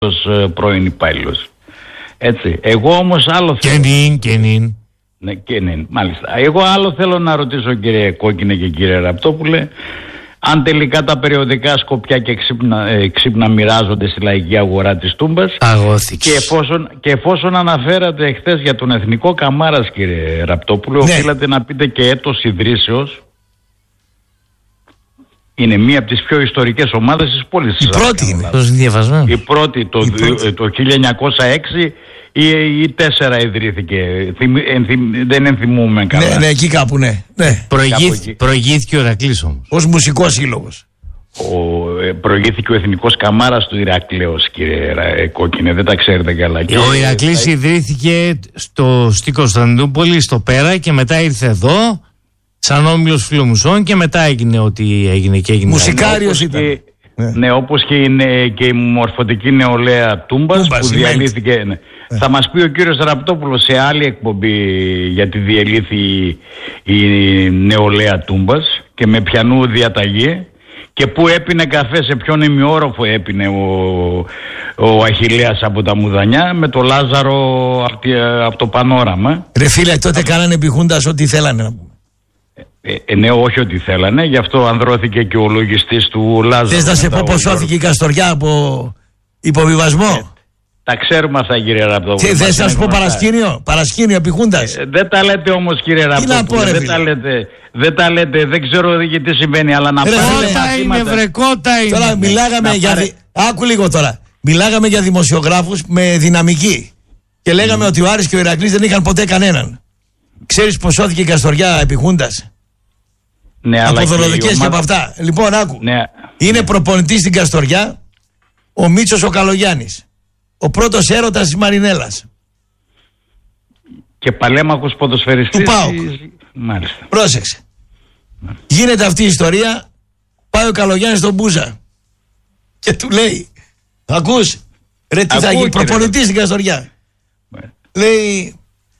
πρώην υπάλληλος. Έτσι. Εγώ όμως άλλο Κενήν. Ναι, Κενήν, μάλιστα. Εγώ άλλο θέλω να ρωτήσω, κύριε Κόκκινε και κύριε Ραπτόπουλε, αν τελικά τα περιοδικά σκοπιά και ξύπνα μοιράζονται στη λαϊκή αγορά της Τούμπας. Και εφόσον αναφέρατε εχθές για τον Εθνικό Καμάρας, κύριε Ραπτόπουλε, οφείλατε να πείτε και έτος ιδρύσεως. Είναι μία από τις πιο ιστορικές ομάδες της πόλης. Η πρώτη είναι. Η πρώτη το 1906 ή 4 ιδρύθηκε. Δεν ενθυμούμε καλά. Ναι, εκεί κάπου, ναι. Προηγήθηκε ο Ηρακλής όμως. Ως μουσικός σύλλογος. Προηγήθηκε ο Εθνικός Καμάρας του Ηρακλέως, κύριε Κόκκινε, δεν τα ξέρετε καλά. Ο Ηρακλής ιδρύθηκε στην Κωνσταντινούπολη, στο Πέρα, και μετά ήρθε εδώ σαν όμιλος φιλομουσών και μετά έγινε ό,τι έγινε και έγινε. Μουσικάριος ήταν. Ναι, όπως και η μορφωτική νεολαία Τούμπας που διαλύθηκε. Ναι. Θα μας πει ο κύριος Ραπτόπουλος σε άλλη εκπομπή γιατί διελύθη η νεολαία Τούμπας και με ποιανού διαταγή και πού έπινε καφέ, σε ποιον ημιόροφο έπινε ο Αχιλλέας από τα Μουδανιά με το Λάζαρο από το Πανόραμα. Ρε φίλε, τότε κάνανε επιχούντας ό,τι θέλανε να πούμε. Ναι, όχι ότι θέλανε, γι' αυτό ανδρώθηκε και ο λογιστής του Λάζαρου. Θες να σε πω πως σώθηκε η Καστοριά από υποβιβασμό? Τα ξέρουμε αυτά, κύριε Ραπτόπουλε. Θες να σου πω παρασκήνιο επιχούντας? Δεν τα λέτε όμως, κύριε Ραπτόπουλε. Δεν τα λέτε, δεν ξέρω γιατί συμβαίνει, αλλά να πάρετε κότα είναι. Τώρα μιλάγαμε άκου λίγο τώρα. Μιλάγαμε για δημοσιογράφους με δυναμική και λέγαμε ότι ο Άρης και ο Ηρακλής δεν είχαν ποτέ κανέναν. Ξέρεις πως σώθηκε η Καστοριά επιχούντας? Ναι, από δωροδοκίες και από αυτά. Λοιπόν, άκου. Ναι. Είναι προπονητής στην Καστοριά ο Μίτσος ο Καλογιάννης. Ο πρώτος έρωτας της Μαρινέλας. Και παλέμαχος ποδοσφαιριστής του ΠΑΟΚ. Μάλιστα. Πρόσεξε. Γίνεται αυτή η ιστορία. Πάει ο Καλογιάννης στον Μπούζα και του λέει, ακούς, ρε τι θα γίνει, προπονητής στην Καστοριά. Λέει,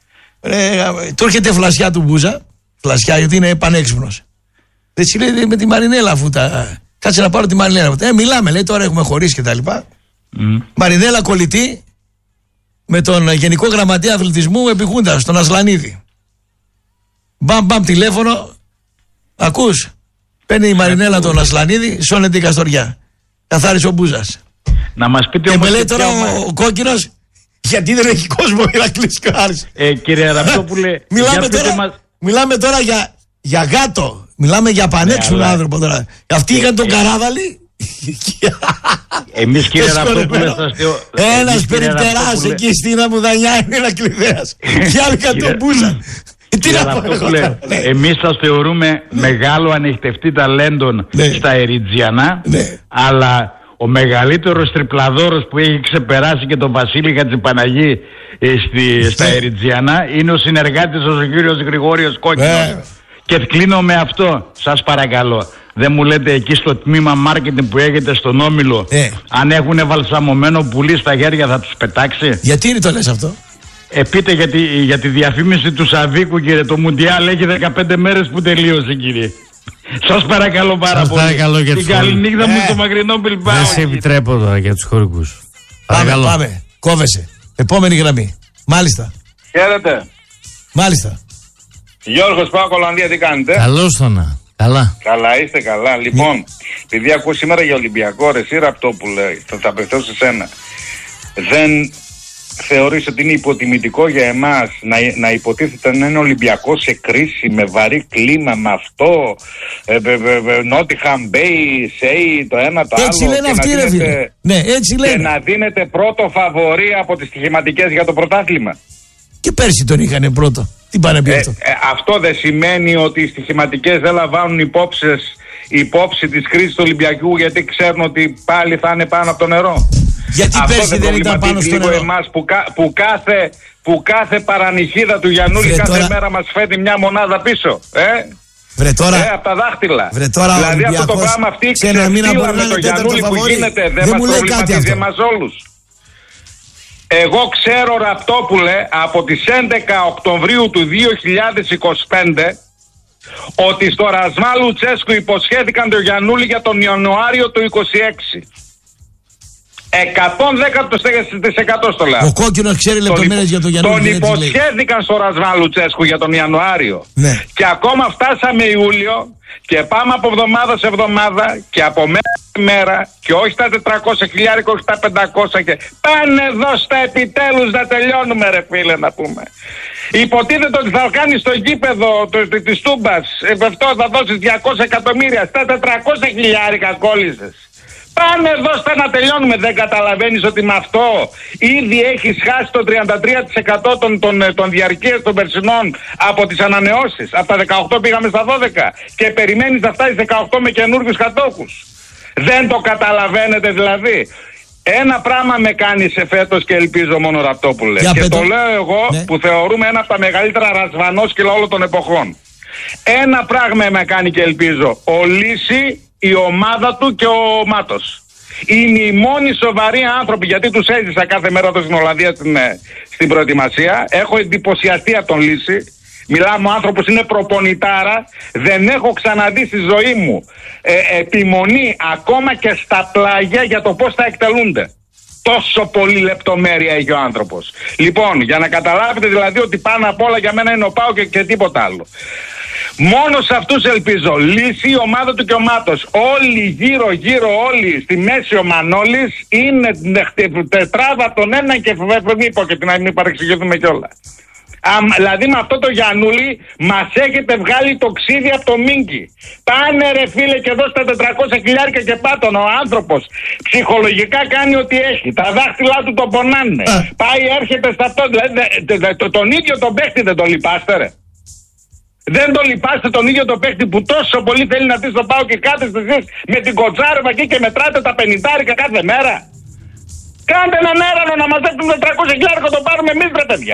του έρχεται φλασιά του Μπούζα. Φλασιά γιατί είναι πανέξυπνος. Έτσι λέει με τη Μαρινέλα αφού κάτσε να πάρω τη Μαρινέλα. Μιλάμε, λέει, τώρα έχουμε χωρίσει και τα λοιπά. Μαρινέλα κολλητή με τον Γενικό Γραμματέα Αθλητισμού επιχούντας, τον Ασλανίδη. Μπαμ τηλέφωνο. Ακούς, παίρνει η Μαρινέλα τον Ασλανίδη, σώνεται η Καστοριά. Καθάρισε ο Μπούζας. Να μας πείτε όμως. Και με λέει τώρα ο Κόκκινος, γιατί δεν έχει κόσμο Ηρακλής και ο Άρης. Κύριε Ραπτόπουλε, μιλάμε τώρα για γάτο. Μιλάμε για πανέξυπνο άνθρωπο τώρα. Αυτοί είχαν τον Καράβαλη. Εμείς, κύριε Ραπτόπουλε, ένας περιπτεράς εκεί στην Αμουδανιά είναι Ηρακλειδέας. Και άλλοι είχαν τον Μπούζα. Εμείς σας θεωρούμε μεγάλο ανοιχτευτή ταλέντων στα Εριτζιανά, αλλά ο μεγαλύτερος τριπλαδόρος που έχει ξεπεράσει και τον Βασίλη Χατζηπαναγή στα Εριτζιανά είναι ο συνεργάτης ο κύριος Γρηγόριος Κόκκινος. Και κλείνω με αυτό, σας παρακαλώ. Δεν μου λέτε εκεί στο τμήμα marketing που έχετε στον Όμιλο, αν έχουν βαλσαμωμένο πουλί στα χέρια θα τους πετάξει? Γιατί είναι το λες αυτό? Πείτε για τη διαφήμιση του Σαβίκου, κύριε. Το Μουντιάλ έχει 15 μέρες που τελείωσε, κύριε. Σας παρακαλώ πάρα πολύ. Την καλή νύχτα μου στο μακρινό Μπιλμπάο. Δεν σε επιτρέπω τώρα για τους χωρικούς. Πάμε. Κόβεσαι. Επόμενη γραμμή. Μάλιστα. Χαίρετε. Μάλιστα. Γιώργος, Πάοκ Ολλανδία, τι κάνετε? Καλώς το να. Καλά. Καλά, είστε καλά. Λοιπόν, επειδή ακούω σήμερα για Ολυμπιακό, ρε εσύ Ραπτόπουλε, θα τα απευθύνω σε σένα. Δεν θεωρείς ότι είναι υποτιμητικό για εμάς να υποτίθεται να είναι Ολυμπιακό σε κρίση, με βαρύ κλίμα, με αυτό, Νότιχαμ, Μπέι, Σέι, το ένα το άλλο? Έτσι λένε αυτοί, ρε φίλε. Ναι, έτσι λένε. Και να δίνετε πρώτο φαβορί από τις στοιχηματικές για το πρωτάθλημα. Και πέρσι τον είχανε πρώτο. Τι πάνε πει αυτό? Αυτό δεν σημαίνει ότι οι στοιχηματικές δεν λαμβάνουν υπόψη της κρίσης του Ολυμπιακού, γιατί ξέρουν ότι πάλι θα είναι πάνω από το νερό? Γιατί αυτό πέρσι δεν ήταν πάνω στο νερό? Εμάς που κάθε παρανυχίδα του Γιαννούλη κάθε μέρα μας φέρνει μια μονάδα πίσω. Βρε τώρα, από τα δάχτυλα. Βρε τώρα, δηλαδή αυτό το πράγμα αυτή η ξεφτύλα με το Γιαννούλη που γίνεται δεν μας προβληματίζει εμάς όλους. Εγώ ξέρω, Ραπτόπουλε, από τις 11 Οκτωβρίου του 2025 ότι στο Ρασμά Λουτσέσκου υποσχέθηκαν τον Γιαννούλη για τον Ιανουάριο του 26. 110% στο λέω. Ο κόκκινος ξέρει λεπτομέρειες για τον Γιαννούλη. Τον υποσχέθηκαν στο Ρασβάν Λουτσέσκου για τον Ιανουάριο. Ναι. Και ακόμα φτάσαμε Ιούλιο και πάμε από εβδομάδα σε εβδομάδα και από μέρα σε μέρα και όχι τα 400 χιλιάρικα, όχι τα 500 και πάνε εδώ στα επιτέλους να τελειώνουμε ρε φίλε να πούμε. Υποτίθεται ότι θα κάνει στο γήπεδο της Τούμπας, αυτό θα δώσεις 200 εκατομμύρια, στα 400 χιλιάρικα κόλλησες. Πάνε εδώ στα να τελειώνουμε. Δεν καταλαβαίνεις ότι με αυτό ήδη έχεις χάσει το 33% των διαρκείας των περσινών από τις ανανεώσεις. Από τα 18 πήγαμε στα 12 και περιμένεις να φτάσεις 18 με καινούργιους κατόχους. Δεν το καταλαβαίνετε δηλαδή. Ένα πράγμα με κάνει σε φέτος και ελπίζω μόνο Ραπτόπουλε. Και το λέω εγώ που θεωρούμε ένα από τα μεγαλύτερα ρασβανόσκυλα όλων των εποχών. Ένα πράγμα με κάνει και ελπίζω. Ο Λύση, η ομάδα του και ο Μάτος. Είναι οι μόνοι σοβαροί άνθρωποι, γιατί τους έζησα κάθε μέρα εδώ στην Ολλανδία στην προετοιμασία. Έχω εντυπωσιαστεί από τον Λύση. Μιλάμε, ο άνθρωπος είναι προπονητάρα. Δεν έχω ξαναδεί στη ζωή μου επιμονή ακόμα και στα πλάγια για το πώς θα εκτελούνται. Τόσο πολύ λεπτομέρεια έχει ο άνθρωπος. Λοιπόν, για να καταλάβετε δηλαδή ότι πάνω απ' όλα για μένα είναι ο ΠΑΟΚ και τίποτα άλλο. Μόνο σε αυτούς ελπίζω. Λύση, η ομάδα του και ο Μάτος. Όλοι γύρω όλοι στη μέση ο Μανώλης είναι τετράδα τον ένα και μήπω και να μην παρεξηγηθούμε κιόλα. Δηλαδή με αυτό το Γιαννούλη μας έχετε βγάλει το ξύδι από το Μίνκι. Πάνε ρε φίλε και εδώ στα 400 χιλιάρικα και πάτων. Ο άνθρωπος ψυχολογικά κάνει ό,τι έχει. Τα δάχτυλά του τον πονάνε. Πάει έρχεται στα αυτό. Δηλαδή τον ίδιο τον παίχτη δεν τον λυπάστε ρε. Δεν τον λυπάστε τον ίδιο τον παίχτη που τόσο πολύ θέλει να πει στο ΠΑΟΚ και κάθεστε εσείς με την κοτσάρεβα εκεί και μετράτε τα 50 κάθε μέρα. Κάντε έναν έρανο να μαζέψουμε 400 χιλιάρικα το πάρουμε εμείς ρε παιδιά.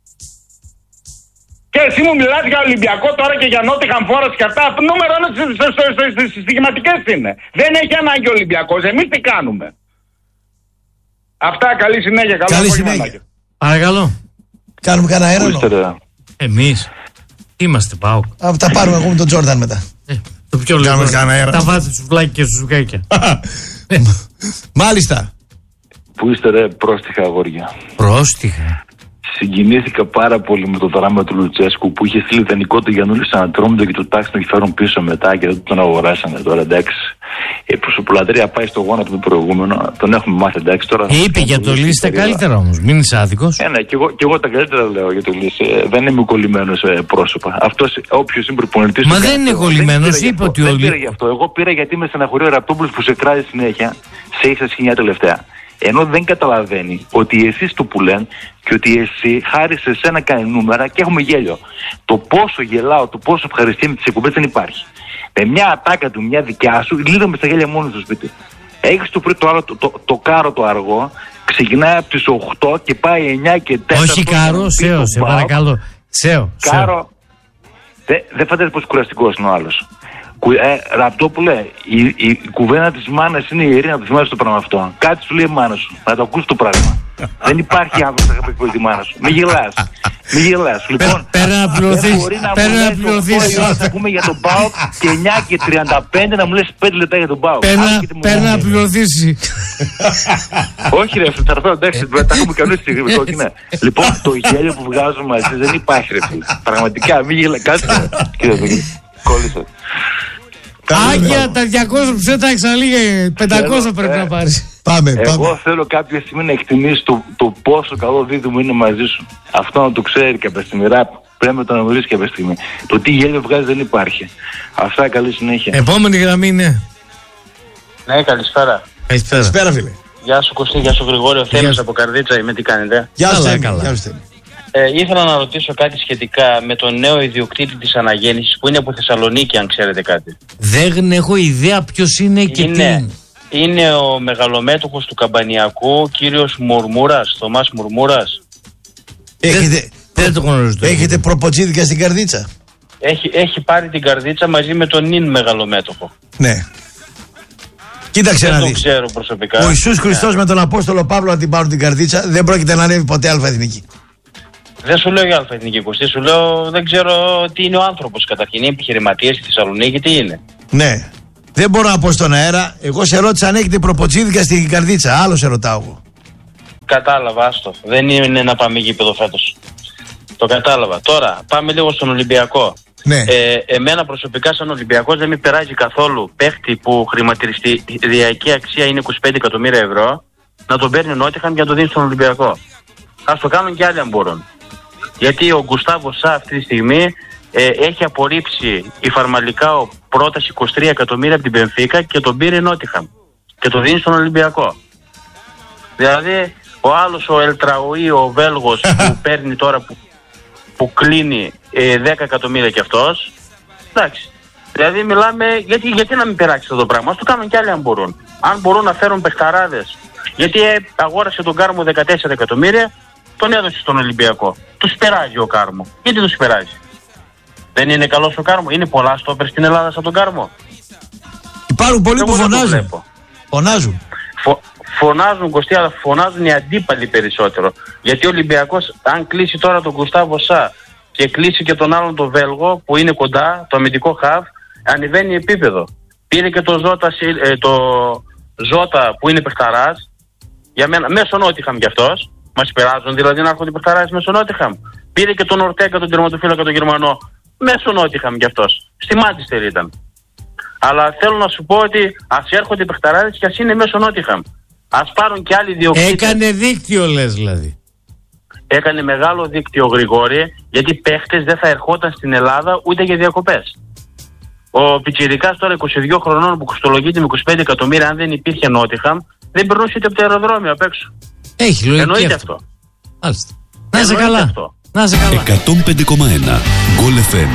Και εσύ μου μιλάς για Ολυμπιακό τώρα και για Νότιχαμ Φόρεστ και αυτά. Νούμερο ένα στις στοιχηματικές είναι. Δεν έχει ανάγκη ο Ολυμπιακός. Εμείς τι κάνουμε. Αυτά, καλή συνέχεια. Καλή συνέχεια. Παρακαλώ. Κάνουμε κανένα έρανο. Εμείς είμαστε ΠΑΟΚ. Τα πάρουμε εγώ με τον Τζόρνταν μετά. Το πιο λίγο. Τα βάζετε στους βλάκια και στους ζουγκάκια. Μάλιστα. Πού είστε ρε πρόστιχα αγόρια. Πρόστιχα. Συγκινήθηκα πάρα πολύ με το δράμα του Λουτσέσκου που είχε στείλει δανεικό του Γιαννούλη σαν Ατρόμητο και του τάξη τον φέρουν πίσω μετά και δεν τον αγοράσανε τώρα, εντάξει. Προσωπολατρία πάει στο γόνατο του προηγούμενο, τον έχουμε μάθει, εντάξει τώρα. Είπε για το Λύση τα καλύτερα όμως, μην είσαι άδικος. Ναι, και εγώ τα καλύτερα λέω για το Λύση. Δεν είμαι κολλημένος πρόσωπα. Αυτός όποιος είναι προπονητής. Μα δεν είναι κολλημένος, είπε ότι δεν πήρα γι' αυτό. Εγώ πήρα γιατί με στεναχωρεί ο Ραπτόπουλος που σε κράζει συνέχεια σε ίσα σκηνιά τελευταία. Ενώ δεν καταλαβαίνει ότι εσείς το που λένε και ότι εσύ χάρη σε σένα κάνει νούμερα και έχουμε γέλιο. Το πόσο γελάω, το πόσο ευχαριστεί με τις εκπομπές δεν υπάρχει. Με μια ατάκα του, μια δικιά σου, λύδομαι στα γέλια μόνο στο σπίτι. Έχεις το πρωί το κάρο το αργό, ξεκινάει από τις 8 και πάει 9 και 4. Όχι κάρο, Σέο, σε παρακαλώ. Κάρο, δεν φαντάζεσαι πως κουραστικός είναι ο άλλος. Ραπτόπουλε, η κουβέντα της μάνας είναι ιερή, να το θυμάσαι το πράγμα αυτό. Κάτι σου λέει η μάνα σου, να το ακούσει το πράγμα. Δεν υπάρχει άνθρωπος που έχει τη μάνα σου. Μην γελάς. Μην γελάς. Λοιπόν, πέρα να πληρωθείς. Θα πούμε για τον ΠΑΟΚ και 9 και 35 να μου λες 5 λεπτά για τον ΠΑΟΚ. Πέρα να πληρωθείς. Όχι ρε, θα έρθω, εντάξει, τα έχουμε κανονίσει στιγμή. Λοιπόν, το γέλιο που βγάζουμε μαζί δεν υπάρχει ρε φίλε. Πραγματικά, μην γελάς. Κάτσε, κύριε Δογγί. Κόλλησε. Άγια, τα 200 που τα ξαναλήγε, 500 πρέπει να πάρεις. Εγώ θέλω κάποια στιγμή να εκτιμήσεις το πόσο καλό δίδυμο είναι μαζί σου. Αυτό να το ξέρει κάποια στιγμή. Πρέπει να το αναγνωρίσει κάποια στιγμή. Το τι γέλιο βγάζει δεν υπάρχει. Αυτά, καλή συνέχεια. Επόμενη γραμμή είναι. Ναι, καλησπέρα. Καλησπέρα, φίλε. Γεια σου Κωστή, γεια σου Γρηγόριο. Θέμης από Καρδίτσα, με τι κάνετε. Γεια σου. Ήθελα να ρωτήσω κάτι σχετικά με τον νέο ιδιοκτήτη της Αναγέννησης που είναι από Θεσσαλονίκη, αν ξέρετε κάτι. Δεν έχω ιδέα ποιος είναι και τι. Είναι ο μεγαλομέτωχος του Καμπανιακού, κύριος Μουρμούρας, Θωμάς Μουρμούρας. Δεν το γνωρίζω. Έχετε προποτζίδικα στην Καρδίτσα. Έχει πάρει την Καρδίτσα μαζί με τον νυν μεγαλομέτωχο. Ναι. Κοίταξε να δεις. Δεν το ξέρω προσωπικά. Ο Ιησούς Χριστός με τον Απόστολο Παύλο να την πάρουν την Καρδίτσα δεν πρόκειται να ανέβει ποτέ αλφα-εθνική. Δεν σου λέω για αλφα-εθνική Κωστή, σου λέω δεν ξέρω τι είναι ο άνθρωπος καταρχήν. Είναι επιχειρηματίας στη Θεσσαλονίκη, τι είναι. Ναι. Δεν μπορώ να πω στον αέρα. Εγώ σε ρώτησα αν έχετε προποτσίδικα στην καρδίτσα. Άλλο σε ρωτάω εγώ. Κατάλαβα, άστο. Δεν είναι να πάμε γήπεδο φέτος. Το κατάλαβα. Τώρα πάμε λίγο στον Ολυμπιακό. Ναι. Εμένα προσωπικά σαν Ολυμπιακός δεν με περάζει καθόλου παίχτη που χρηματιστηριακή αξία είναι 25 εκατομμύρια ευρώ να τον παίρνει ο Νότιχαμ για να το δίνει στον Ολυμπιακό. Ας το κάνουν και άλλοι αν μπορούν. Γιατί ο Γκουστάβο Σα αυτή τη στιγμή έχει απορρίψει η Φαρμαλικάο πρόταση 23 εκατομμύρια από την Μπενφίκα και τον πήρε Νότιχαμ και το δίνει στον Ολυμπιακό. Δηλαδή ο άλλος ο Ελτραουή, ο Βέλγος που παίρνει τώρα που κλείνει 10 εκατομμύρια κι αυτός. Εντάξει. Δηλαδή μιλάμε, γιατί να μην περάξει αυτό το πράγμα. Ας το κάνουν κι άλλοι αν μπορούν. Αν μπορούν να φέρουν παιχταράδες. Γιατί αγόρασε τον Κάρμο 14 εκατομμύρια, τον έδωσε στον Ολυμπιακό. Τους περάζει ο Κάρμο. Γιατί τους περάζει? Δεν είναι καλός ο Κάρμο? Είναι πολλά στόπερ στην Ελλάδα σαν τον Κάρμο? Υπάρχουν πολλοί που φωνάζουν. Φωνάζουν, Κωστή, αλλά φωνάζουν οι αντίπαλοι περισσότερο. Γιατί ο Ολυμπιακός, αν κλείσει τώρα τον Γκουστάβο Σα και κλείσει και τον άλλον τον Βέλγο που είναι κοντά, το αμυντικό χαβ, ανεβαίνει επίπεδο. Πήρε και το Ζώτα που είναι παιχταράς. Για μένα, μέσω Νότιχαμ κι αυτός. Μας περάζουν δηλαδή να έρχονται οι παιχταράς μέσω Νότιχαμ. Πήρε και τον Ορτέκα, τον τερματοφύλακα τον Γερμανό. Μέσω Νότιχαμ κι αυτός. Στη Μάντσεστερ ήταν. Αλλά θέλω να σου πω ότι ας έρχονται οι παιχταράδες και ας είναι μέσω Νότιχαμ. Ας πάρουν και άλλοι διοκτήτες. Έκανε δίκτυο λες δηλαδή. Έκανε μεγάλο δίκτυο, Γρηγόρη, γιατί παίχτες δεν θα ερχόταν στην Ελλάδα ούτε για διακοπές. Ο πιτσιρικάς τώρα 22 χρονών που κοστολογείται με 25 εκατομμύρια, αν δεν υπήρχε Νότιχαμ, δεν περνούσε ούτε από το αεροδρόμιο απ' έξω. Έχει λογική. Εννοείται αυτό. Μάλιστα. Να είσαι καλά. Να είσαι καλά. 105,1 Goal FM.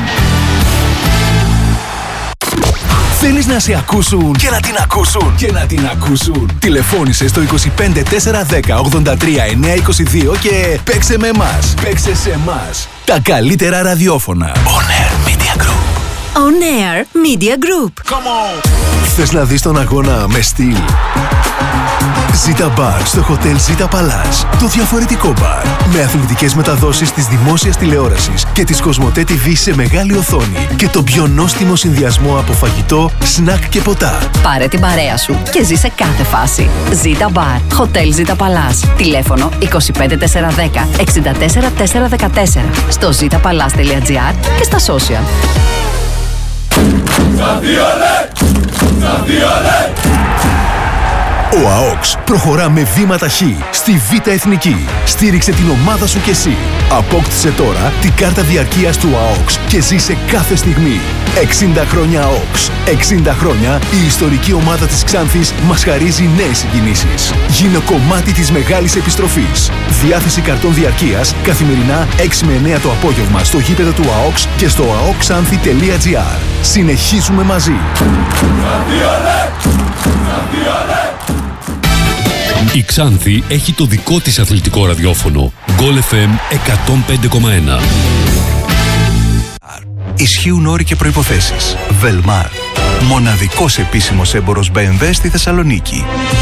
Θέλεις να σε ακούσουν και να την ακούσουν και να την ακούσουν? Τηλεφώνησε στο 25 410 83 922 και παίξε με εμάς. Παίξε σε εμάς. Τα καλύτερα ραδιόφωνα. On Air Media Group. On Air Media Group. Come on. Θες να δεις τον αγώνα με στυλ? Ζήτα Μπαρ στο Hotel Ζήτα Παλάς. Το διαφορετικό μπαρ. Με αθλητικές μεταδόσεις της δημόσιας τηλεόρασης και της Κοσμοτέ TV σε μεγάλη οθόνη. Και το πιο νόστιμο συνδυασμό από φαγητό, σνακ και ποτά. Πάρε την παρέα σου και ζήσε κάθε φάση. Ζήτα Μπαρ. Hotel Ζήτα Παλάς. Τηλέφωνο 25410 64414. Στο zitapalace.gr και στα social. Ο ΑΟΚΣ προχωρά με βήμα ταχύ στη Β' Εθνική. Στήριξε την ομάδα σου κι εσύ. Απόκτησε τώρα την κάρτα διαρκείας του ΑΟΚΣ και ζήσε κάθε στιγμή. 60 χρόνια ΑΟΚΣ. 60 χρόνια η ιστορική ομάδα της Ξάνθης μας χαρίζει νέες συγκινήσεις. Γίνε κομμάτι της μεγάλης επιστροφής. Διάθεση καρτών διαρκείας καθημερινά 6 με 9 το απόγευμα στο γήπεδο του ΑΟΚΣ και στο aoxanthi.gr. Συνεχίζουμε μαζί. Η Ξάνθη έχει το δικό της αθλητικό ραδιόφωνο. Goal FM 105,1. Ισχύουν όροι και προϋποθέσεις. Velmar. Μοναδικός επίσημος έμπορος BMW στη Θεσσαλονίκη.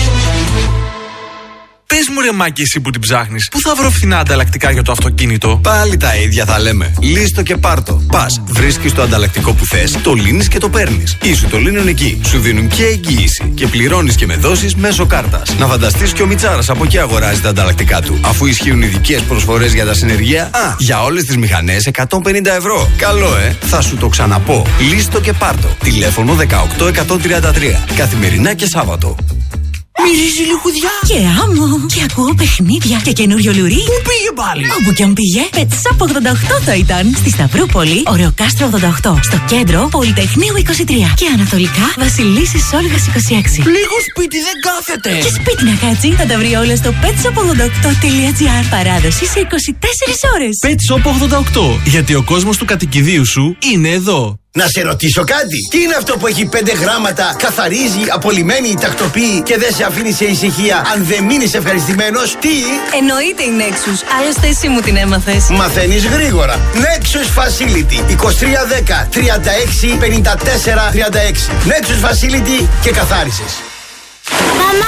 Πες μου ρε Μάκη, εσύ που την ψάχνεις, πού θα βρω φθηνά ανταλλακτικά για το αυτοκίνητο? Πάλι τα ίδια θα λέμε. Λύστο και πάρτο. Πας, βρίσκεις το ανταλλακτικό που θες, το λύνεις και το παίρνεις. Ή σου το λύνουν εκεί. Σου δίνουν και εγγύηση. Και πληρώνεις και με δόσεις μέσω κάρτας. Να φανταστείς και ο Μιτσάρας από εκεί αγοράζει τα ανταλλακτικά του. Αφού ισχύουν ειδικές προσφορές για τα συνεργεία. Για όλες τις μηχανές 150 ευρώ. Καλό, θα σου το ξαναπώ. Λύστο και πάρτο. Τηλέφωνο 18133. Καθημερινά και Σάββατο. Μυρίζει λιχουδιά και άμμο. Και ακούω παιχνίδια και καινούριο λουρί. Πού πήγε πάλι? Όπου κι αν πήγε, Πετσάπ 88 θα ήταν. Στη Σταυρούπολη, Ωρεοκάστρο 88. Στο κέντρο, Πολυτεχνείου 23. Και ανατολικά, Βασιλίσσης Όλγας 26. Λίγο σπίτι δεν κάθεται. Και σπίτι να κάτσει, θα τα βρει όλα στο petsop88.gr. Παράδοση σε 24 ώρες. Petsop 88. Γιατί ο κόσμος του κατοικιδίου σου είναι εδώ. Να σε ρωτήσω κάτι. Τι είναι αυτό που έχει 5 γράμματα, καθαρίζει, απολυμμένει, τακτοποιεί και δεν σε αφήνει σε ησυχία αν δεν μείνεις ευχαριστημένος? Τι? Εννοείται η Nexus. Άλλωστε εσύ μου την έμαθες. Μαθαίνεις γρήγορα. Nexus Facility 2310 36 54 36. Nexus Facility και καθάρισες. Μαμά!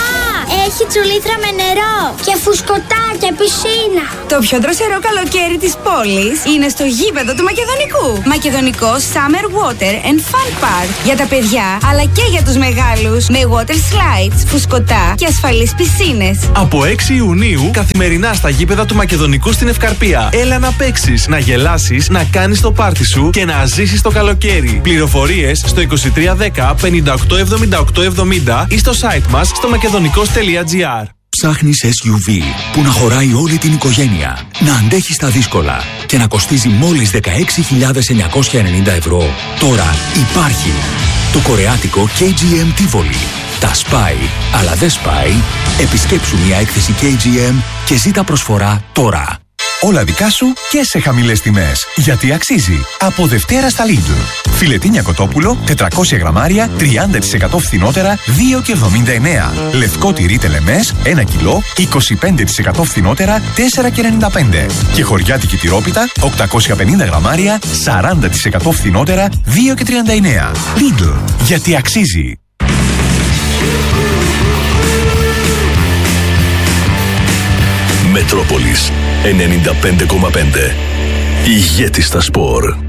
έχει τσουλήθρα με νερό και φουσκωτά και πισίνα. Το πιο δροσερό καλοκαίρι της πόλης είναι στο γήπεδο του Μακεδονικού. Μακεδονικό Summer Water and Fun Park. Για τα παιδιά αλλά και για τους μεγάλους. Με water slides, φουσκωτά και ασφαλείς πισίνες. Από 6 Ιουνίου καθημερινά στα γήπεδα του Μακεδονικού στην Ευκαρπία. Έλα να παίξεις, να γελάσεις, να κάνεις το πάρτι σου και να ζήσεις το καλοκαίρι. Πληροφορίες στο 2310 587870 ή στο site μας στο makedonico.gr. Ψάχνεις SUV που να χωράει όλη την οικογένεια, να αντέχει στα δύσκολα και να κοστίζει μόλις 16.990 ευρώ. Τώρα υπάρχει το κορεάτικο KGM Tivoli. Τα σπάει, αλλά δεν σπάει. Επισκέψου μια έκθεση KGM και ζήτα προσφορά τώρα. Όλα δικά σου και σε χαμηλές τιμές. Γιατί αξίζει. Από Δευτέρα στα Lidl. Φιλετίνια κοτόπουλο, 400 γραμμάρια, 30% φθηνότερα, 2,79. Λευκό τυρί τελεμές, 1 κιλό, 25% φθηνότερα, 4,95. Και χωριάτικη τυρόπιτα, 850 γραμμάρια, 40% φθηνότερα, 2,39. Lidl. Γιατί αξίζει. Μετρόπολης 95,5. Ηγέτη στα σπορ.